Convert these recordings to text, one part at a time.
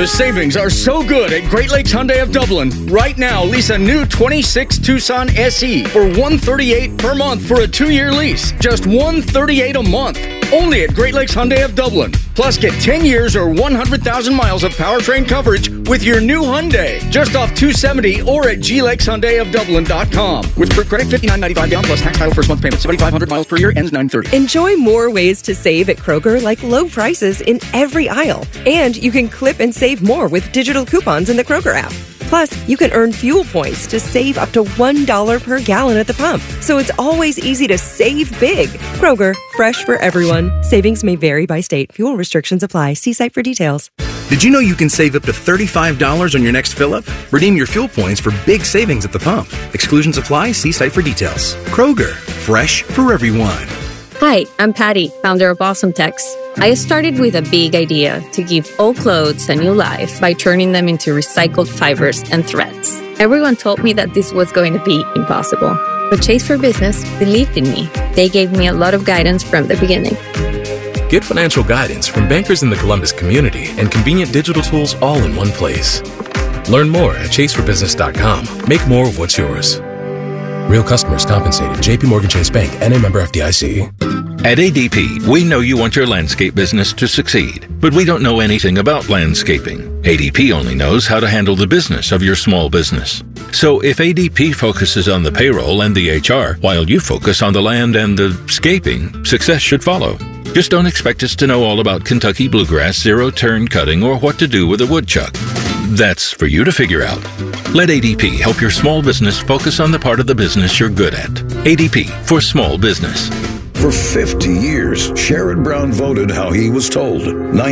The savings are so good at Great Lakes Hyundai of Dublin. Right now, lease a new 26 Tucson SE for $138 per month for a 2-year lease. Just $138 a month. Only at Great Lakes Hyundai of Dublin. Plus, get 10 years or 100,000 miles of powertrain coverage with your new Hyundai. Just off 270 or at glakeshyundaiofdublin.com. With Group Credit, $59.95 down plus tax title first month payment. 7,500 miles per year, ends 9/30. Enjoy more ways to save at Kroger, like low prices in every aisle. And you can clip and save more with digital coupons in the Kroger app. Plus, you can earn fuel points to save up to $1 per gallon at the pump. So it's always easy to save big. Kroger, fresh for everyone. Savings may vary by state. Fuel restrictions apply. See site for details. Did you know you can save up to $35 on your next fill-up? Redeem your fuel points for big savings at the pump. Exclusions apply. See site for details. Kroger, fresh for everyone. Hi, I'm Patty, founder of Awesome Tex. I started with a big idea to give old clothes a new life by turning them into recycled fibers and threads. Everyone told me that this was going to be impossible, but Chase for Business believed in me. They gave me a lot of guidance from the beginning. Get financial guidance from bankers in the Columbus community and convenient digital tools all in one place. Learn more at chaseforbusiness.com. Make more of what's yours. Real customers compensated. JP Morgan Chase Bank, N.A. member FDIC. At ADP, we know you want your landscape business to succeed, but we don't know anything about landscaping. ADP only knows how to handle the business of your small business. So if ADP focuses on the payroll and the HR, while you focus on the land and the scaping, success should follow. Just don't expect us to know all about Kentucky bluegrass, zero-turn cutting, or what to do with a woodchuck. That's for you to figure out. Let ADP help your small business focus on the part of the business you're good at. ADP for small business. For 50 years, Sherrod Brown voted how he was told.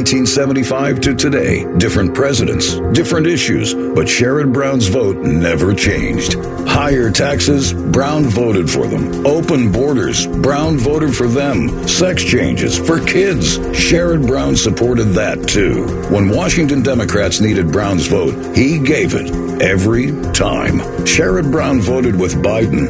1975 to today, different presidents, different issues, but Sherrod Brown's vote never changed. Higher taxes, Brown voted for them. Open borders, Brown voted for them. Sex changes for kids, Sherrod Brown supported that too. When Washington Democrats needed Brown's vote, he gave it every time. Sherrod Brown voted with Biden,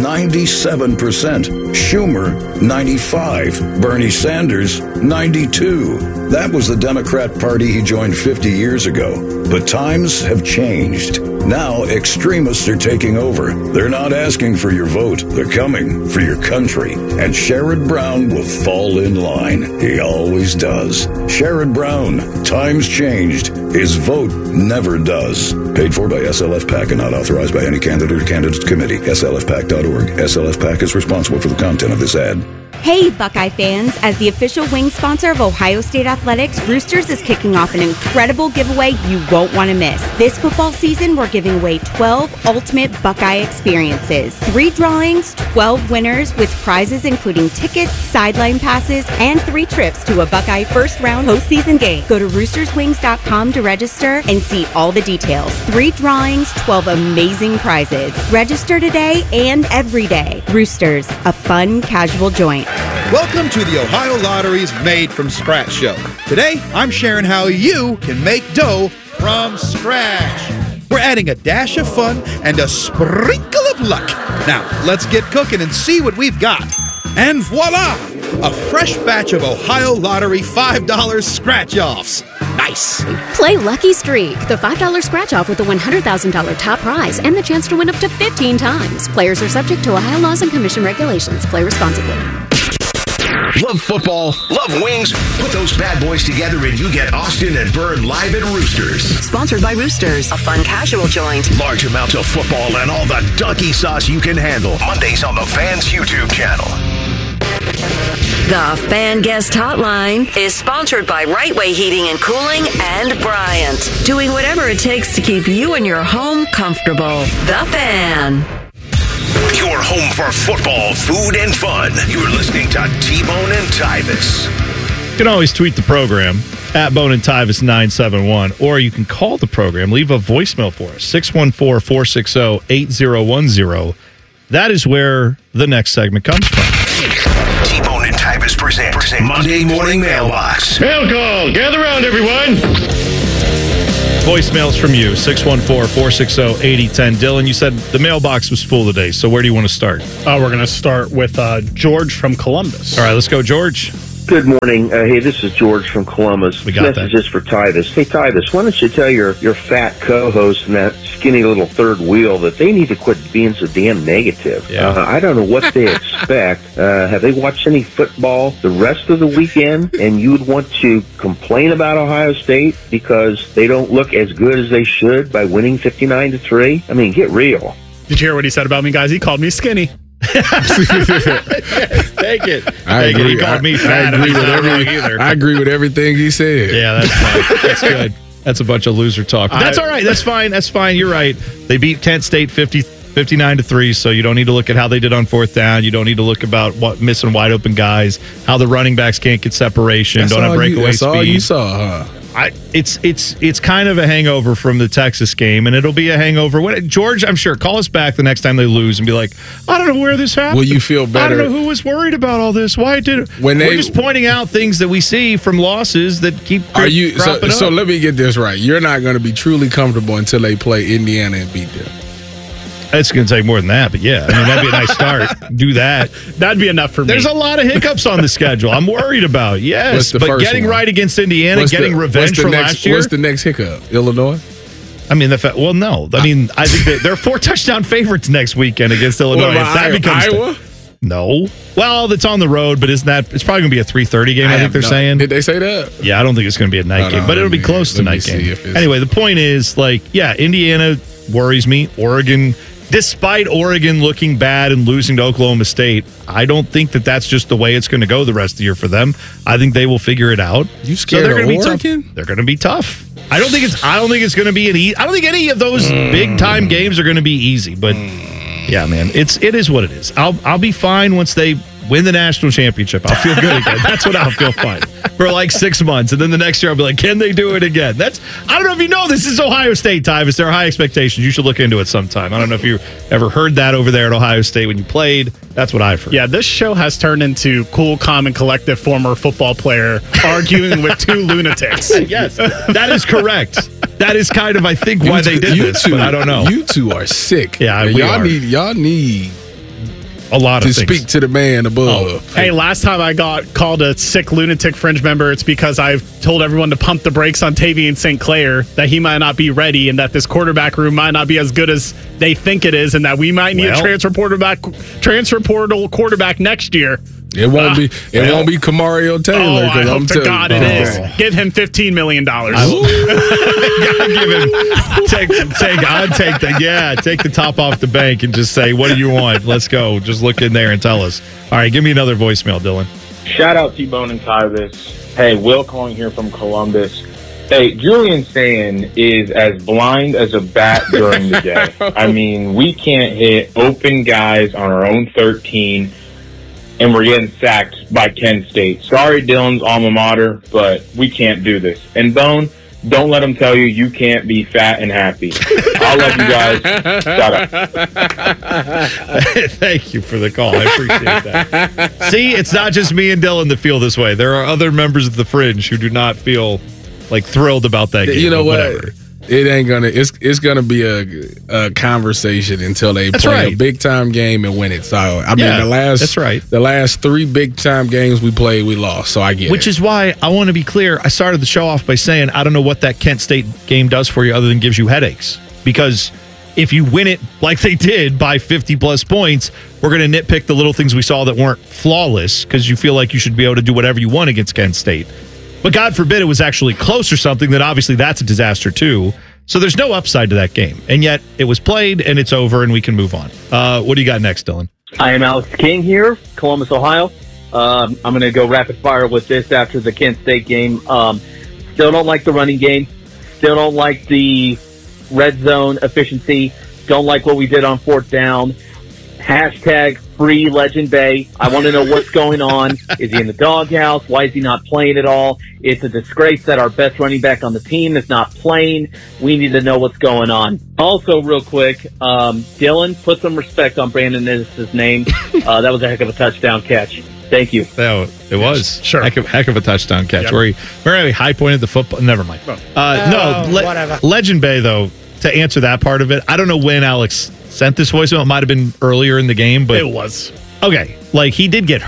97%. Schumer, 95. Bernie Sanders, 92. That was the Democrat Party he joined 50 years ago. But times have changed. Now extremists are taking over. They're not asking for your vote. They're coming for your country. And Sherrod Brown will fall in line. He always does. Sherrod Brown. Times changed. His vote never does. Paid for by SLF PAC and not authorized by any candidate or candidates committee. SLFPAC.org. SLF PAC is responsible for the content of this ad. Hey, Buckeye fans. As the official wing sponsor of Ohio State Athletics, Roosters is kicking off an incredible giveaway you won't want to miss. This football season, we're giving away 12 ultimate Buckeye experiences. 3 drawings, 12 winners with prizes including tickets, sideline passes, and 3 trips to a Buckeye first-round postseason game. Go to roosterswings.com to register and see all the details. 3 drawings, 12 amazing prizes. Register today and every day. Roosters, a fun, casual joint. Welcome to the Ohio Lottery's Made from Scratch show. Today, I'm sharing how you can make dough from scratch. We're adding a dash of fun and a sprinkle of luck. Now, let's get cooking and see what we've got. And voila! A fresh batch of Ohio Lottery $5 scratch-offs. Nice! Play Lucky Streak, the $5 scratch-off with a $100,000 top prize and the chance to win up to 15 times. Players are subject to Ohio laws and commission regulations. Play responsibly. Love football, love wings. Put those bad boys together and you get Austin and Byrne live at Roosters. Sponsored by Roosters, a fun casual joint. Large amounts of football and all the donkey sauce you can handle. Mondays on the Fans YouTube channel. The Fan Guest Hotline is sponsored by Right Way Heating and Cooling and Bryant, doing whatever it takes to keep you and your home comfortable. The Fan. Your home for football, food, and fun. You're listening to T-Bone and Tyvis. You can always tweet the program at Bone and Tyvis 971, or you can call the program. Leave a voicemail for us, 614-460-8010. That is where the next segment comes from. T-Bone and Tyvis present Monday Morning Mailbox. Mail call. Gather around, everyone. Voicemails from you, 614-460-8010. Dylan, you said the mailbox was full today, so where do you want to start? We're going to start with George from Columbus. All right, let's go, George. Good morning. Hey, this is George from Columbus. We got Message is for Titus. Hey, Titus, why don't you tell your fat co-host and that skinny little third wheel that they need to quit being so damn negative? Yeah. I don't know what they expect. Have they watched any football the rest of the weekend? And you would want to complain about Ohio State because they don't look as good as they should by winning 59-3? I mean, get real. Did you hear what he said about me, guys? He called me skinny. Take it. I Take agree. it. He called me fat. I agree with everything he said. Yeah, that's fine. That's good. That's a bunch of loser talk. But that's all right. That's fine. That's fine. You're right. They beat Kent State 59-3, so you don't need to look at how they did on fourth down. You don't need to look about what missing wide open guys, how the running backs can't get separation, That's don't have breakaway That's speed. all you saw, huh? It's kind of a hangover from the Texas game, and it'll be a hangover. George, I'm sure, call us back the next time they lose and be like, I don't know where this happened. Will you feel better? I don't know who was worried about all this. Why did it? We're just pointing out things that we see from losses that keep cropping up. So let me get this right. You're not going to be truly comfortable until they play Indiana and beat them. It's going to take more than that, but yeah. I mean, that'd be a nice start. Do that. That'd be enough for me. There's a lot of hiccups on the schedule. I'm worried about. Yes, but getting right against Indiana, getting revenge from last year. What's the next hiccup? Illinois? I mean, well, no. I mean, I think they're 4-touchdown favorites next weekend against Illinois. What about Iowa? No. Well, it's on the road, but isn't that? It's probably going to be a 3:30 game. I think they're saying. Did they say that? Yeah, I don't think it's going to be a night game, but it'll be close to night game. Anyway, the point is, Indiana worries me. Oregon. Despite Oregon looking bad and losing to Oklahoma State, I don't think that that's just the way it's going to go the rest of the year for them. I think they will figure it out. You scared of Oregon? They're going to be tough. I don't think it's going to be an easy. I don't think any of those big time games are going to be easy. But yeah, man, it is what it is. I'll be fine once they win the national championship. I'll feel good again. That's what I'll feel fine for 6 months, and then the next year I'll be like, can they do it again? I don't know if you know this is Ohio State, Tyvis. There are high expectations. You should look into it sometime. I don't know if you ever heard that over there at Ohio State when you played. That's what I've heard. Yeah, this show has turned into cool, calm, and collective former football player arguing with two lunatics. Yes, that is correct. That is kind of, I think, why they did this, but I don't know. You two are sick. Yeah, y'all need a lot of to things. Speak to the man above. Oh. Hey, last time I got called a sick lunatic fringe member, it's because I've told everyone to pump the brakes on Tavian St. Clair, that he might not be ready, and that this quarterback room might not be as good as they think it is, and that we might need a transfer portal quarterback next year. It won't be Kamario Taylor. I hope to God it is. Give him $15 million. I'd take the top off the bank and just say, what do you want? Let's go. Just look in there and tell us. All right, give me another voicemail, Dylan. Shout out T-Bone and Tyvis. Hey, Will calling here from Columbus. Hey, Julian Sand is as blind as a bat during the day. I mean, we can't hit open guys on our own 13, and we're getting sacked by Kent State. Sorry, Dylan's alma mater, but we can't do this. And Bone, don't let them tell you can't be fat and happy. I love you guys. Shut up. Thank you for the call. I appreciate that. See, it's not just me and Dylan that feel this way. There are other members of the Fringe who do not feel thrilled about that game. You know what? Whatever. It ain't gonna. It's gonna be a conversation until they play a big time game and win it. So I mean, the last 3 big time games we played, we lost. So I get Which is why I want to be clear. I started the show off by saying I don't know what that Kent State game does for you other than gives you headaches. Because if you win it like they did by 50 plus points, we're going to nitpick the little things we saw that weren't flawless because you feel like you should be able to do whatever you want against Kent State. But God forbid it was actually close or something, then obviously that's a disaster too. So there's no upside to that game. And yet it was played and it's over and we can move on. What do you got next, Dylan? I am Alex King here, Columbus, Ohio. I'm going to go rapid fire with this after the Kent State game. Still don't like the running game. Still don't like the red zone efficiency. Don't like what we did on fourth down. Hashtag free Legend Bay. I want to know what's going on. Is he in the doghouse? Why is he not playing at all? It's a disgrace that our best running back on the team is not playing. We need to know what's going on. Also, real quick, Dylan, put some respect on Brandon Ennis' name. That was a heck of a touchdown catch. Thank you. It was. Sure. Heck of a touchdown catch. Yep. Where he high pointed the football. Never mind. Whatever. Legend Bay, though, to answer that part of it, I don't know when Alex sent this voicemail. It might have been earlier in the game, but it was. Okay. He did get hurt.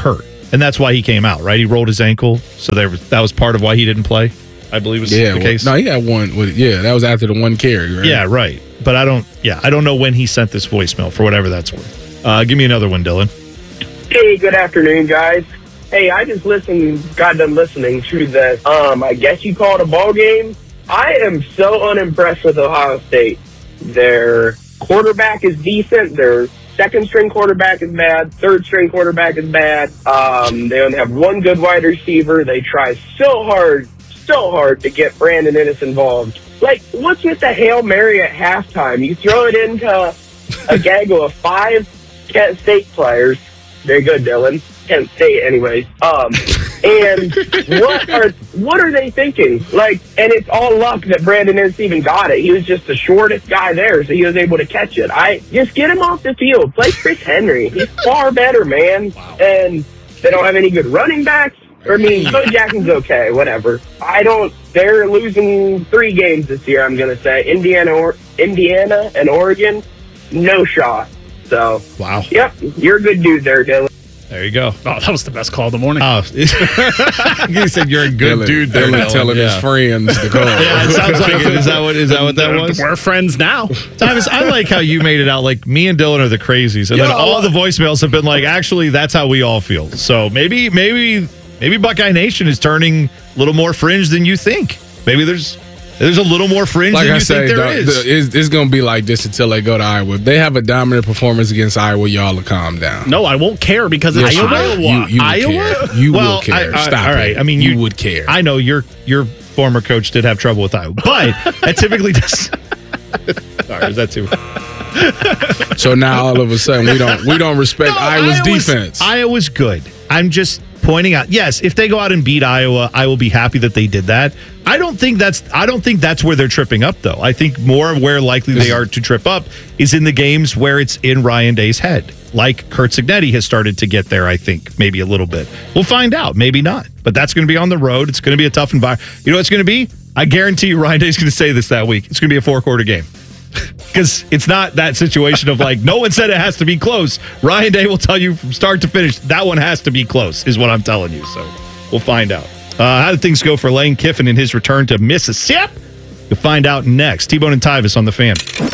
And that's why he came out, right? He rolled his ankle, so that was part of why he didn't play, I believe was the case. No, he had one. That was after the one carry, right? Yeah, right. But I don't know when he sent this voicemail, for whatever that's worth. Give me another one, Dylan. Hey, good afternoon, guys. Hey, I just got done listening to this. I guess you call it a ball game. I am so unimpressed with Ohio State. Their quarterback is decent. Their second-string quarterback is bad. Third-string quarterback is bad. They only have one good wide receiver. They try so hard to get Brandon Inniss involved. Like, what's with the Hail Mary at halftime? You throw it into a gaggle of 5 Kent State players. Very good, Dylan. Kent State, anyways. And what are they thinking? Like, and it's all luck that Brandon Inniss even got it. He was just the shortest guy there, so he was able to catch it. Just get him off the field. Play Chris Henry. He's far better, man. Wow. And they don't have any good running backs. I mean, Bo Jackson's okay, whatever. They're losing 3 games this year, I'm going to say. Indiana and Oregon, no shot. So, wow. Yep, you're a good dude there, Dylan. There you go. Oh, that was the best call of the morning. Oh, you said you're a good dude there. Dylan telling his friends to call. Yeah, it sounds like it. Is that what that was? We're friends now. Thomas, I like how you made it out like me and Dylan are the crazies. And then all the voicemails have been like, actually, that's how we all feel. So maybe Buckeye Nation is turning a little more fringe than you think. Maybe there's a little more fringe than you think there is. It's going to be like this until they go to Iowa. If they have a dominant performance against Iowa, y'all will calm down. No, I won't care because it's Iowa. You will care. Stop all right. it. I mean, you would care. I know your former coach did have trouble with Iowa, but that typically does. Sorry, is that too? So now all of a sudden we don't respect Iowa's defense. Iowa's good. I'm just pointing out, yes, if they go out and beat Iowa, I will be happy that they did that. I don't think that's where they're tripping up, though. I think more where likely they are to trip up is in the games where it's in Ryan Day's head. Like Curt Cignetti has started to get there, I think, maybe a little bit. We'll find out, maybe not. But that's going to be on the road. It's going to be a tough environment. You know what it's going to be? I guarantee you Ryan Day's going to say this that week. It's going to be a 4-quarter game. Because it's not that situation of like, no one said it has to be close. Ryan Day will tell you from start to finish, that one has to be close, is what I'm telling you. So we'll find out. How did things go for Lane Kiffin in his return to Mississippi? You'll find out next. T-Bone and Tyvis on the Fan.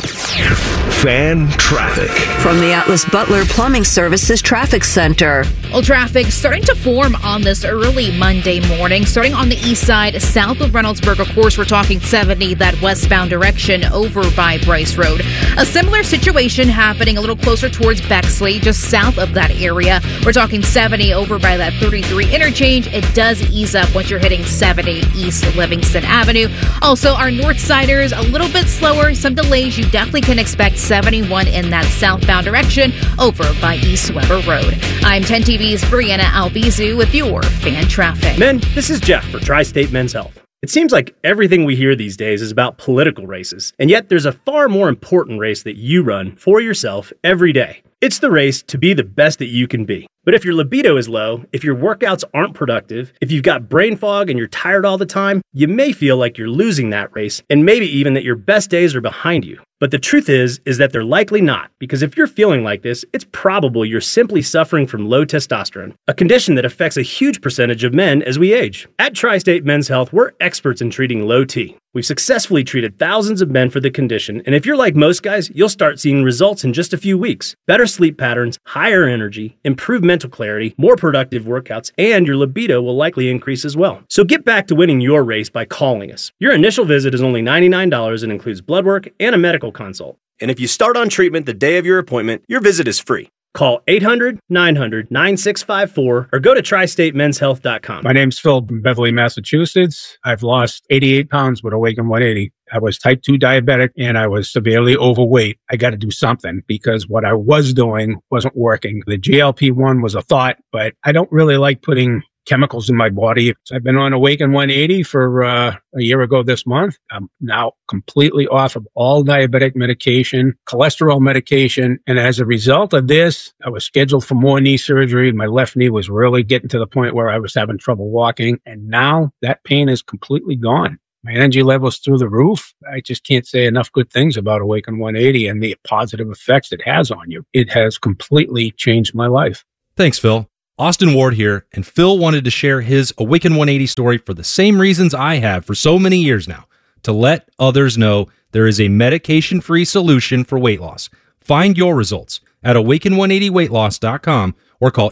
Fan traffic. From the Atlas Butler Plumbing Services Traffic Center. Well, traffic starting to form on this early Monday morning, starting on the east side, south of Reynoldsburg. Of course, we're talking 70, that westbound direction over by Bryce Road. A similar situation happening a little closer towards Bexley, just south of that area. We're talking 70 over by that 33 interchange. It does ease up once you're hitting 70 East Livingston Avenue. Also, our north siders, a little bit slower, some delays. You definitely can expect 71 in that southbound direction over by East Weber Road. I'm 10 TV's Brianna Albizu with your Fan Traffic. Men, this is Jeff for Tri-State Men's Health. It seems like everything we hear these days is about political races, and yet there's a far more important race that you run for yourself every day. It's the race to be the best that you can be. But if your libido is low, if your workouts aren't productive, if you've got brain fog and you're tired all the time, you may feel like you're losing that race, and maybe even that your best days are behind you. But the truth is that they're likely not, because if you're feeling like this, it's probable you're simply suffering from low testosterone, a condition that affects a huge percentage of men as we age. At Tri-State Men's Health, we're experts in treating low T. We've successfully treated thousands of men for the condition, and if you're like most guys, you'll start seeing results in just a few weeks. Better sleep patterns, higher energy, improved mental clarity, more productive workouts, and your libido will likely increase as well. So get back to winning your race by calling us. Your initial visit is only $99 and includes blood work and a medical consult. And if you start on treatment the day of your appointment, your visit is free. Call 800-900-9654 or go to tristatemenshealth.com. My name's Phil from Beverly, Massachusetts. I've lost 88 pounds with Awaken 180. I was type 2 diabetic and I was severely overweight. I got to do something because what I was doing wasn't working. The GLP-1 was a thought, but I don't really like putting chemicals in my body. I've been on Awaken 180 for a year ago this month. I'm now completely off of all diabetic medication, cholesterol medication. And as a result of this, I was scheduled for more knee surgery. My left knee was really getting to the point where I was having trouble walking. And now that pain is completely gone. My energy level's through the roof. I just can't say enough good things about Awaken 180 and the positive effects it has on you. It has completely changed my life. Thanks, Phil. Austin Ward here, and Phil wanted to share his Awaken 180 story for the same reasons I have for so many years now, to let others know there is a medication-free solution for weight loss. Find your results at awaken180weightloss.com or call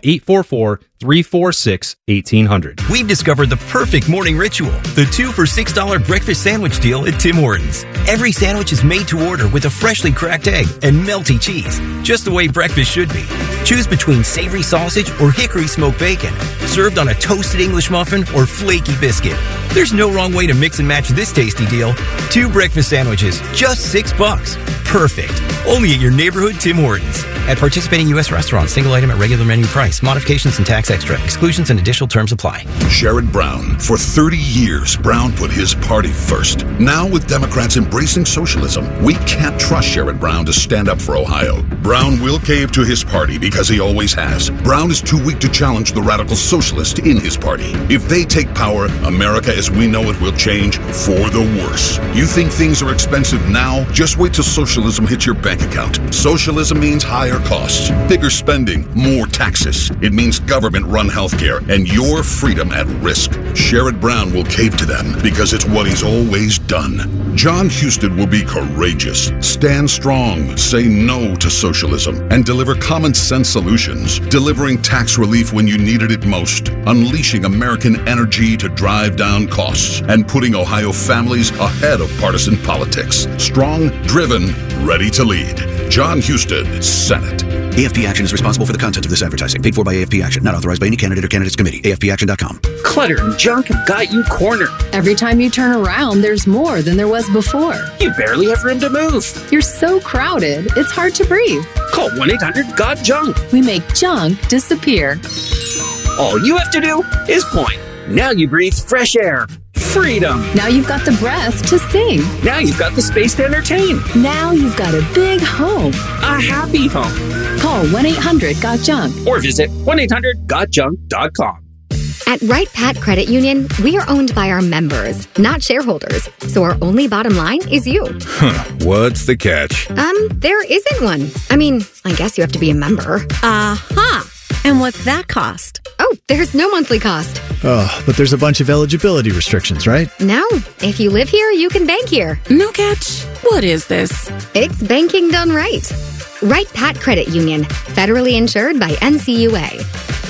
844-346-1800. We've discovered the perfect morning ritual, the 2 for $6 breakfast sandwich deal at Tim Hortons. Every sandwich is made to order with a freshly cracked egg and melty cheese, just the way breakfast should be. Choose between savory sausage or hickory smoked bacon, served on a toasted English muffin or flaky biscuit. There's no wrong way to mix and match this tasty deal. 2 breakfast sandwiches, just $6. Perfect. Only at your neighborhood Tim Hortons. At participating U.S. restaurants, single item at regular menu price. Modifications and tax extra. Exclusions and additional terms apply. Sherrod Brown. For 30 years, Brown put his party first. Now, with Democrats embracing socialism, we can't trust Sherrod Brown to stand up for Ohio. Brown will cave to his party because he always has. Brown is too weak to challenge the radical socialists in his party. If they take power, America as we know it will change for the worse. You think things are expensive now? Just wait till socialism hits your bank account. Socialism means higher costs, bigger spending, more taxes. It means government-run healthcare and your freedom at risk. Sherrod Brown will cave to them because it's what he's always done. John Husted will be courageous, stand strong, say no to socialism, and deliver common-sense solutions, delivering tax relief when you needed it most, unleashing American energy to drive down costs, and putting Ohio families ahead of partisan politics. Strong, driven, ready to lead. John Husted, Senate. AFP Action is responsible for the content of this advertising. Paid for by AFP Action. Not authorized by any candidate or candidates committee. AFPAction.com. Clutter and junk have got you cornered. Every time you turn around, there's more than there was before. You barely have room to move. You're so crowded, it's hard to breathe. Call 1-800-GOT-JUNK. We make junk disappear. All you have to do is point. Now you breathe fresh air. Freedom. Now you've got the breath to sing. Now you've got the space to entertain. Now you've got a big home. A happy home. Call 1-800-GOT-JUNK. Or visit 1-800-GOT-JUNK.com. At Wright Pat Credit Union, we are owned by our members, not shareholders. So our only bottom line is you. What's the catch? There isn't one. I mean, I guess you have to be a member. Aha! And what's that cost? Oh, there's no monthly cost. Oh, but there's a bunch of eligibility restrictions, right? No. If you live here, you can bank here. No catch. What is this? It's banking done right. Wright Pat Credit Union, federally insured by NCUA.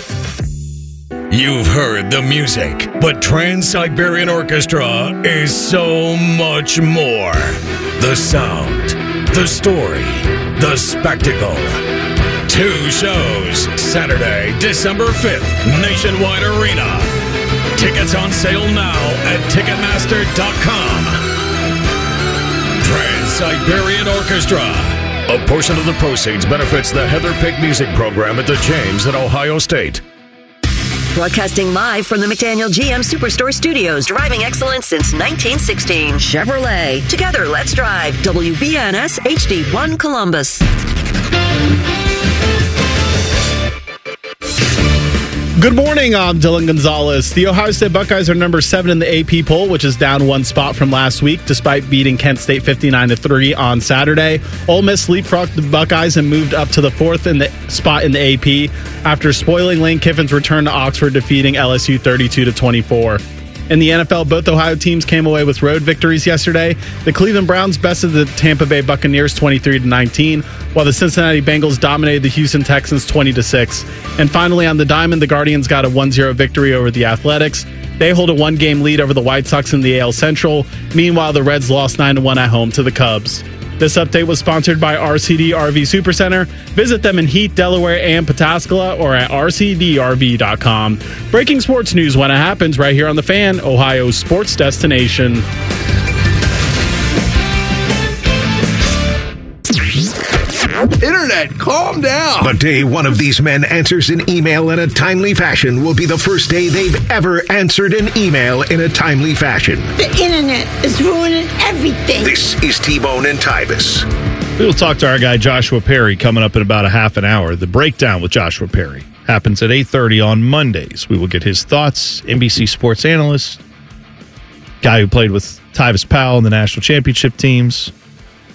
You've heard the music, but Trans-Siberian Orchestra is so much more. The sound, the story, the spectacle. 2 shows, Saturday, December 5th, Nationwide Arena. Tickets on sale now at Ticketmaster.com. Trans-Siberian Orchestra. A portion of the proceeds benefits the Heather Pick Music Program at the James at Ohio State. Broadcasting live from the McDaniel GM Superstore Studios, driving excellence since 1916. Chevrolet. Together, let's drive. WBNS HD1 Columbus. Good morning, I'm Dylan Gonzalez. The Ohio State Buckeyes are number 7 in the AP poll, which is down 1 spot from last week, despite beating Kent State 59-3 on Saturday. Ole Miss leapfrogged the Buckeyes and moved up to the 4th spot in the AP after spoiling Lane Kiffin's return to Oxford, defeating LSU 32-24. In the NFL, both Ohio teams came away with road victories yesterday. The Cleveland Browns bested the Tampa Bay Buccaneers 23-19, while the Cincinnati Bengals dominated the Houston Texans 20-6. And finally, on the diamond, the Guardians got a 1-0 victory over the Athletics. They hold a 1-game lead over the White Sox in the AL Central. Meanwhile, the Reds lost 9-1 at home to the Cubs. This update was sponsored by RCD RV Supercenter. Visit them in Heath, Delaware, and Pataskala, or at rcdrv.com. Breaking sports news when it happens right here on The Fan, Ohio's sports destination. Internet, calm down. The day one of these men answers an email in a timely fashion will be the first day they've ever answered an email in a timely fashion. The internet is ruining everything. This is T-Bone and Tybus. We'll talk to our guy Joshua Perry coming up in about a half an hour. The Breakdown with Joshua Perry happens at 8:30 on Mondays. We will get his thoughts. NBC sports analyst, guy who played with Tyvis Powell in the national championship teams.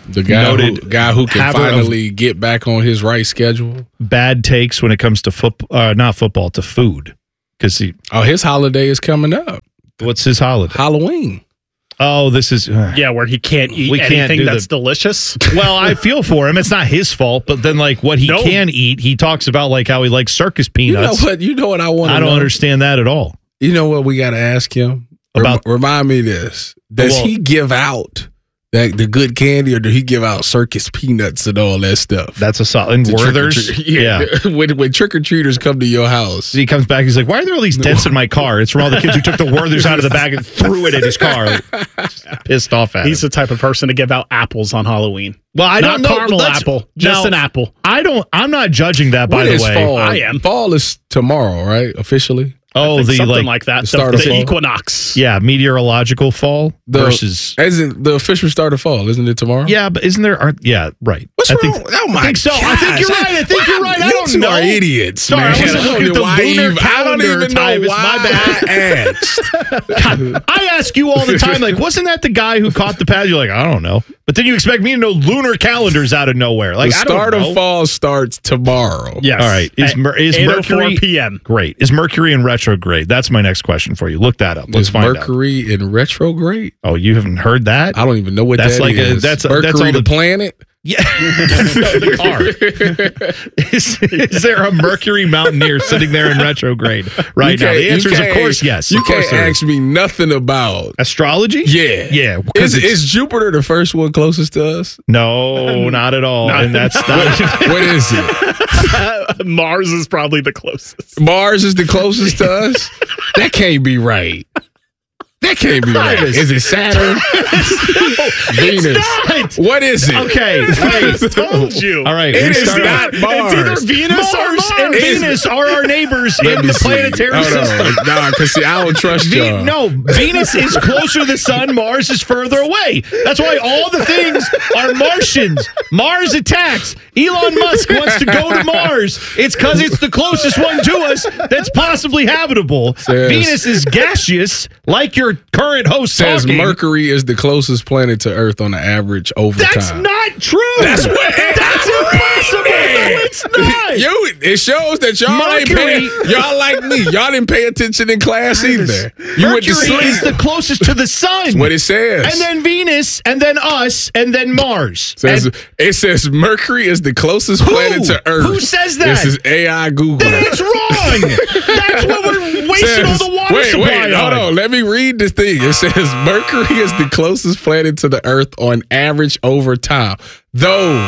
The guy who can finally get back on his right schedule. Bad takes when it comes to not football, to food. Because his holiday is coming up. What's his holiday? Halloween. Oh, this is where he can't eat anything that's delicious. Well, I feel for him. It's not his fault, but then like what he can eat, he talks about like how he likes circus peanuts. You know what I want to know? I don't understand that at all. You know what we got to ask him? Remind me this. Does he give out the good candy, or do he give out circus peanuts and all that stuff? That's a solid. Werther's? Yeah. When trick-or-treaters come to your house. He comes back, he's like, why are there all these dents in my car? It's from all the kids who took the Werther's out of the bag and threw it in his car. Just pissed off at him. He's the type of person to give out apples on Halloween. Well, I don't know. Caramel apple, just an apple. I'm not judging that, by the way. Fall? I am. Fall is tomorrow, right? Officially? Oh, something like that. The equinox. Yeah, meteorological fall versus. Isn't the official start of fall? Isn't it tomorrow? Yeah, but isn't there? Yeah, right. What's wrong? Oh my! I think so. I think you're right. I don't know. Are idiots. Sorry, man. I wasn't looking at the lunar calendar. I don't even know why I asked. I ask you all the time, like, wasn't that the guy who caught the pass? You're like, I don't know. But then you expect me to know lunar calendars out of nowhere. Like, the start of fall starts tomorrow. Yes. All right. Is Mercury p.m. Great. Is Mercury in retrograde? That's my next question for you. Look that up. Let's find out. Mercury in retrograde? Oh, you haven't heard that? I don't even know what that is. That's Mercury the planet? Yeah. The car. Is there a Mercury Mountaineer sitting there in retrograde right now? The answer is, of course, yes. You can't ask me nothing about astrology? Yeah. Yeah. Is Jupiter the first one closest to us? No, not at all. And that's not. What is it? Mars is probably the closest. Mars is the closest to us? That can't be right. That can't be right. Is it Saturn? Venus. What is it? Okay. I told you. All right. It is not Mars. It's either Venus or Mars. And Venus are our neighbors in the planetary system. No, because I don't trust y'all. No, Venus is closer to the sun. Mars is further away. That's why all the things are Martians. Mars attacks. Elon Musk wants to go to Mars. It's because it's the closest one to us that's possibly habitable. Venus is gaseous, like your current host says talking. Mercury is the closest planet to Earth on the average over That's time. That's not true. That's impossible. No, it's not. It shows that y'all like me. Y'all didn't pay attention in class either. Mercury is the closest to the sun. That's what it says. And then Venus, and then us, and then Mars. It says Mercury is the closest planet to Earth. Who says that? This is AI Google. Then it's wrong. That's what we're wasting all the water supply on. Hold on. Let me read this thing. It says Mercury is the closest planet to the Earth on average over time. Though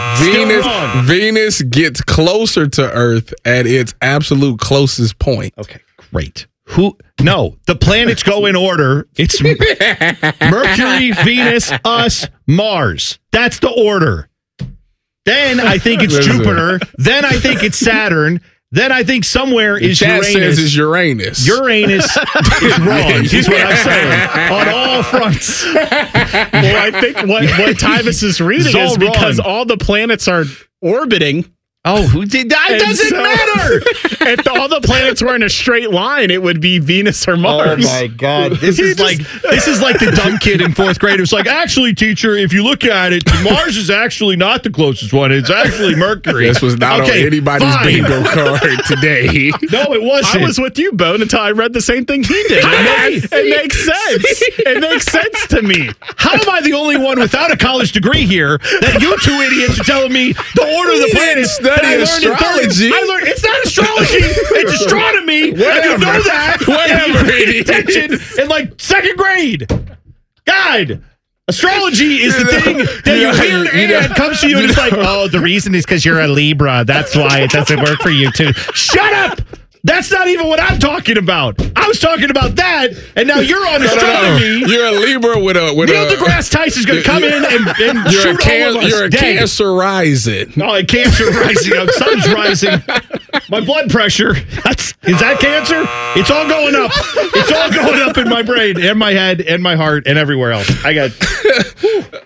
Venus gets closer to Earth at its absolute closest point. Okay, great. No, the planets go in order. It's Mercury, Venus, us, Mars. That's the order. Then I think it's Jupiter. Then I think it's Saturn. Then I think somewhere is Uranus. Says it's Uranus. Uranus is wrong. Is what I'm saying. On all fronts. Well, I think what Tyvus is reading is because all the planets are orbiting. Oh, that doesn't matter. If all the planets were in a straight line, it would be Venus or Mars. Oh my God! This is like the dumb kid in fourth grade who's like, actually, teacher, if you look at it, Mars is actually not the closest one. It's actually Mercury. This was not on anybody's bingo card today. No, it wasn't. I was with you, Bone, until I read the same thing he did. It makes sense. It makes sense to me. How am I the only one without a college degree here that you two idiots are telling me the order of the planets? Astrology. I learned it's not astrology. It's astronomy. Whatever. And you know that. Whatever. Paid attention in like second grade. God, astrology is the thing that you hear and comes to you and it's like, oh, the reason is because you're a Libra. That's why it doesn't work for you too. Shut up. That's not even what I'm talking about. I was talking about that, and now you're on astronomy. No. You're a Libra with a Neil deGrasse Tyson's going to come in and shoot all of us. You're a Cancer rising. No, a Cancer rising. Sun's rising. My blood pressure. Is that Cancer? It's all going up. It's all going up in my brain and my head and my heart and everywhere else. I got.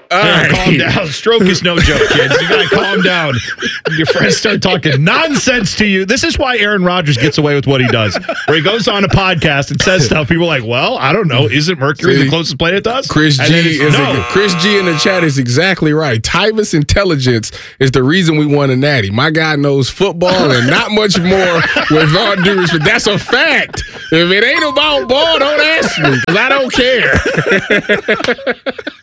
Calm down. Stroke is no joke, kids. You got to calm down. Your friends start talking nonsense to you. This is why Aaron Rodgers gets away with what he does. Where he goes on a podcast and says stuff. People are like, well, I don't know. Isn't Mercury the closest planet to us? Chris G in the chat is exactly right. Tyvus intelligence is the reason we won a natty. My guy knows football and not much more with all due respect. That's a fact. If it ain't about ball, don't ask me because I don't care.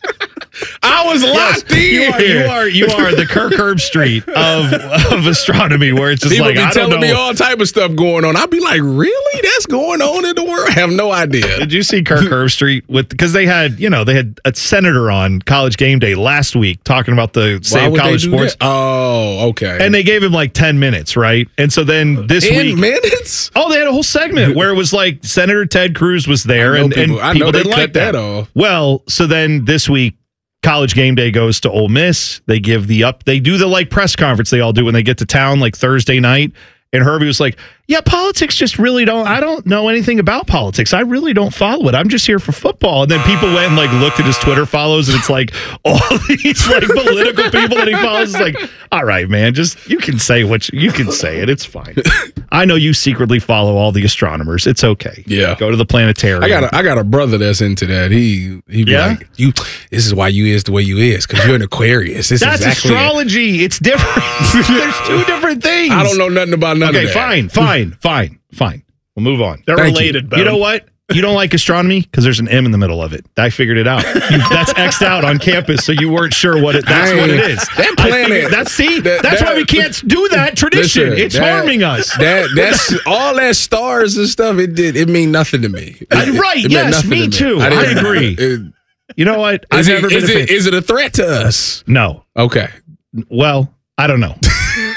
I was locked in. You are the Kirk Herbstreit of astronomy, where it's just people like, be I don't know. telling me all type of stuff going on. I'll be like, really? That's going on in the world? I have no idea. Did you see Kirk Herbstreit because they had a senator on College Game Day last week talking about the state of college sports. That? Oh, okay. And they gave him like 10 minutes, right? And so then this week, minutes? Oh, they had a whole segment where it was like Senator Ted Cruz was there, and people didn't like that. Off. Well, so then this week, College Game Day goes to Ole Miss. They give they do the press conference they all do when they get to town Thursday night. And Herbie was like, yeah, politics just really I don't know anything about politics. I really don't follow it. I'm just here for football. And then people went and looked at his Twitter follows, and it's all these political people that he follows. It's like, all right, man, just you can say you can say it. It's fine. I know you secretly follow all the astronomers. It's okay. Yeah. Go to the planetarium. I got a brother that's into that. He be like, this is why you is the way you is, because you're an Aquarius. That's exactly astrology. It's different. There's two different things. I don't know nothing about none of that. Okay, fine. We'll move on. They're related, you know what? You don't like astronomy because there's an M in the middle of it. I figured it out. That's X'd out on campus, so you weren't sure what it is. That planet. That's why we can't do that tradition. It's harming us. That's all that stars and stuff. It mean nothing to me. Yes, me too. I agree. You know what? Is it a threat to us? No. Okay. Well, I don't know.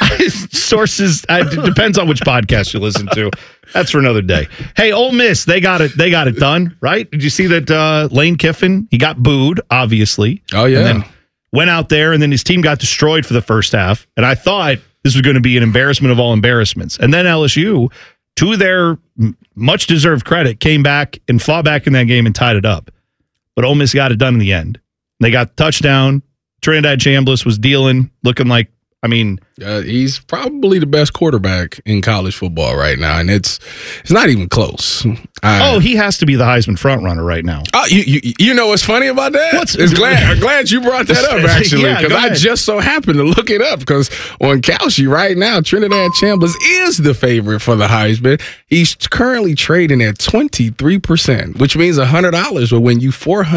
Sources, it depends on which podcast you listen to. That's for another day. Hey, Ole Miss, they got it done, right? Did you see that Lane Kiffin, he got booed, obviously. Oh, yeah. And then went out there, and then his team got destroyed for the first half. And I thought this was going to be an embarrassment of all embarrassments. And then LSU, to their much-deserved credit, came back and fought back in that game and tied it up. But Ole Miss got it done in the end. They got the touchdown. Trinidad Chambliss was looking like, he's probably the best quarterback in college football right now, and it's not even close. He has to be the Heisman front runner right now. You know what's funny about that? I'm glad you brought that up, actually, because I just so happened to look it up, because on Kalshi right now, Trinidad Chambliss is the favorite for the Heisman. He's currently trading at 23%, which means $100 will win you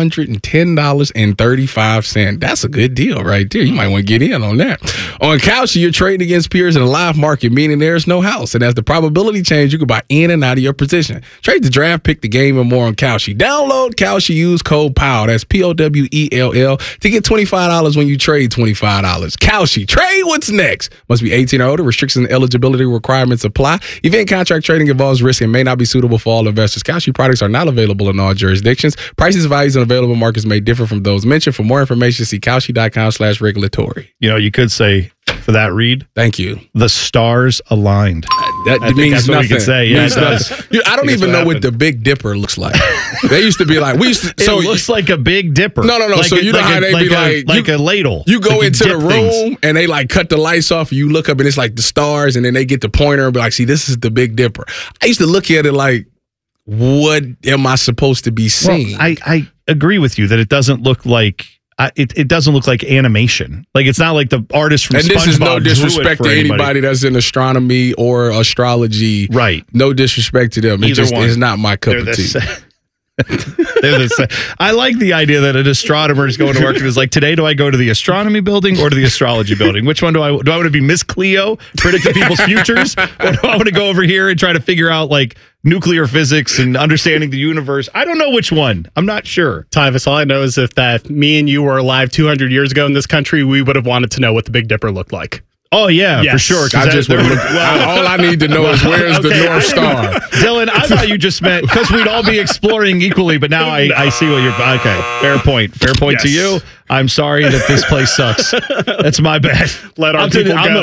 $410.35. That's a good deal right there. You might want to get in on that. On Kalshi, you're trading against peers in a live market, meaning there's no house. And as the probability change, you can buy in and out of your position. Trade the draft, pick the game, and more on Kalshi. Download Kalshi, use code POWELL, that's POWELL, to get $25 when you trade $25. Kalshi, trade what's next. Must be 18 or older. Restrictions and eligibility requirements apply. Event contract trading involves risk and may not be suitable for all investors. Kalshi products are not available in all jurisdictions. Prices, values, and available markets may differ from those mentioned. For more information, see Kalshi.com/regulatory. You could say, for that read, thank you, the stars aligned. That means nothing. We could say. Yeah, it does. I don't even know what the Big Dipper looks like. They used to be like, it looks like a Big Dipper. No. So you know how they be like a ladle. You go into the room and they cut the lights off. And you look up and it's like the stars, and then they get the pointer and be like, see, this is the Big Dipper. I used to look at it like, what am I supposed to be seeing? Well, I agree with you that it doesn't look like. It doesn't look like animation. It's not like the artist from SpongeBob. And this is no disrespect to anybody that's in astronomy or astrology. Right. No disrespect to them. It's not my cup of tea. They're the same. I like the idea that an astronomer is going to work and is like, today, do I go to the astronomy building or to the astrology building? Which one do I want to be Miss Cleo, predicting people's futures? Or do I want to go over here and try to figure out nuclear physics and understanding the universe? I don't know which one. I'm not sure. Tyvus, all I know is if me and you were alive 200 years ago in this country, we would have wanted to know what the Big Dipper looked like. Oh, yeah, yes. For sure. All I need to know is where's the North Star. Dylan, I thought you just meant because we'd all be exploring equally, but now I see what you're... Okay, fair point. Fair point to you. I'm sorry that this place sucks. That's my bad. Let our people go.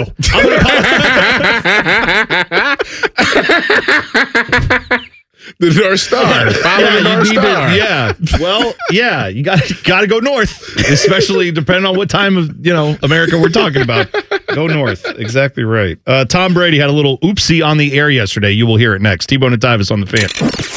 The North Star. Follow the North Star. Yeah. Well, yeah, you got to go north, especially depending on what time of, America we're talking about. Go north. Exactly right. Tom Brady had a little oopsie on the air yesterday. You will hear it next. T-Bone and Tyvis on the Fan.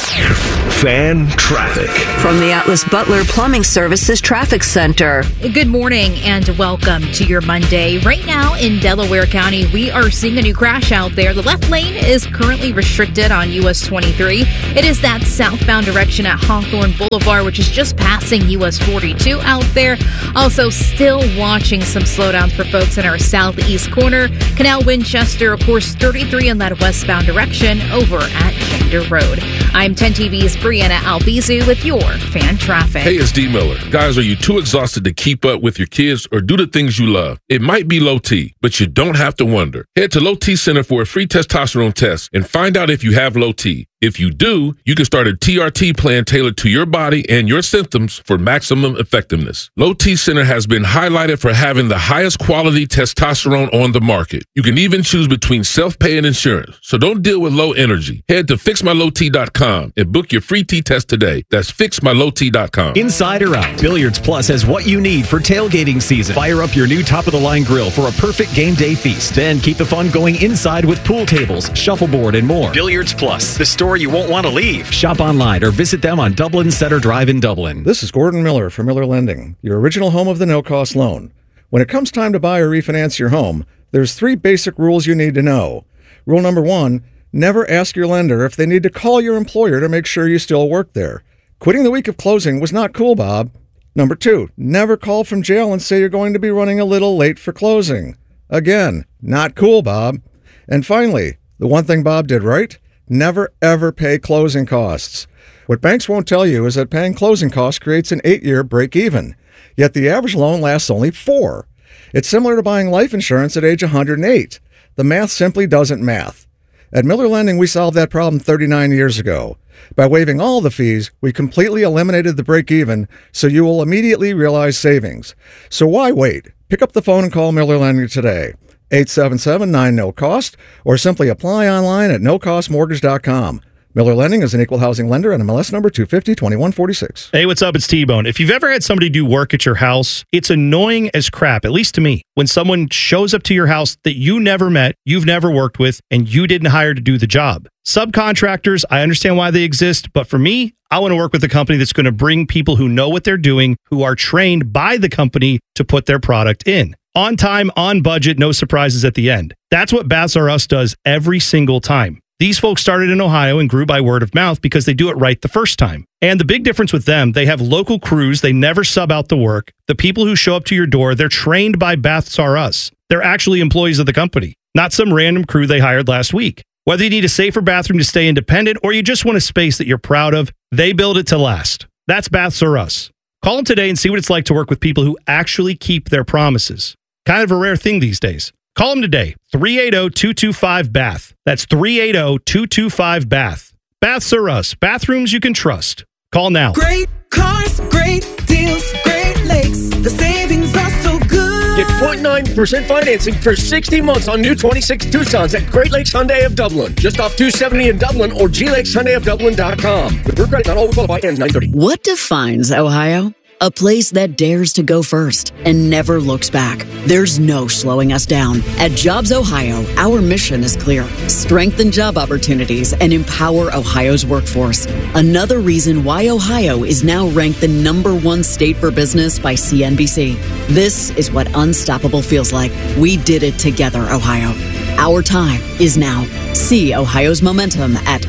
Fan traffic. From the Atlas Butler Plumbing Services Traffic Center. Good morning and welcome to your Monday. Right now in Delaware County, we are seeing a new crash out there. The left lane is currently restricted on US 23. It is that southbound direction at Hawthorne Boulevard, which is just passing US 42 out there. Also still watching some slowdowns for folks in our southeast corner. Canal Winchester, of course, 33 in that westbound direction over at Gender Road. I'm 10 TV's Brianna Albizu with your Fan Traffic. Hey, it's D. Miller. Guys, are you too exhausted to keep up with your kids or do the things you love? It might be low T, but you don't have to wonder. Head to Low T Center for a free testosterone test and find out if you have low T. If you do, you can start a TRT plan tailored to your body and your symptoms for maximum effectiveness. Low T Center has been highlighted for having the highest quality testosterone on the market. You can even choose between self-pay and insurance, so don't deal with low energy. Head to fixmylowt.com and book your free T test today. That's fixmylowt.com. Inside or out, Billiards Plus has what you need for tailgating season. Fire up your new top-of-the-line grill for a perfect game day feast. Then keep the fun going inside with pool tables, shuffleboard, and more. Billiards Plus, the store you won't want to leave. Shop online or visit them on Dublin Center Drive in Dublin. This is Gordon Miller from Miller Lending, your original home of the no-cost loan. When it comes time to buy or refinance your home, there's 3 basic rules you need to know. Rule number 1, never ask your lender if they need to call your employer to make sure you still work there. Quitting the week of closing was not cool, Bob. Number 2, never call from jail and say you're going to be running a little late for closing. Again, not cool, Bob. And finally, the one thing Bob did right, never ever pay closing costs. What banks won't tell you is that paying closing costs creates an 8-year break-even, yet the average loan lasts only 4. It's similar to buying life insurance at age 108. The math simply doesn't math. At Miller Lending, we solved that problem 39 years ago. By waiving all the fees, we completely eliminated the break-even, so you will immediately realize savings. So why wait? Pick up the phone and call Miller Lending today. 877-9-NO-COST, or simply apply online at nocostmortgage.com. Miller Lending is an equal housing lender and MLS number 250-2146. Hey, what's up? It's T-Bone. If you've ever had somebody do work at your house, it's annoying as crap, at least to me, when someone shows up to your house that you never met, you've never worked with, and you didn't hire to do the job. Subcontractors, I understand why they exist, but for me, I want to work with a company that's going to bring people who know what they're doing, who are trained by the company to put their product in. On time, on budget, no surprises at the end. That's what Baths R Us does every single time. These folks started in Ohio and grew by word of mouth because they do it right the first time. And the big difference with them, they have local crews. They never sub out the work. The people who show up to your door, they're trained by Baths R Us. They're actually employees of the company, not some random crew they hired last week. Whether you need a safer bathroom to stay independent or you just want a space that you're proud of, they build it to last. That's Baths R Us. Call them today and see what it's like to work with people who actually keep their promises. Kind of a rare thing these days. Call them today, 380-225-BATH. That's 380-225-BATH. Baths R Us, bathrooms you can trust. Call now. Great cars, great deals, Great Lakes. The savings are so good. Get 0.9% financing for 60 months on new 26 Tucsons at Great Lakes Hyundai of Dublin. Just off 270 in Dublin or glakeshyundaiofdublin.com. With credit not all will qualify ends 9/30. What defines Ohio? A place that dares to go first and never looks back. There's no slowing us down. At Jobs Ohio, our mission is clear. Strengthen job opportunities and empower Ohio's workforce. Another reason why Ohio is now ranked the #1 state for business by CNBC. This is what unstoppable feels like. We did it together, Ohio. Our time is now. See Ohio's momentum at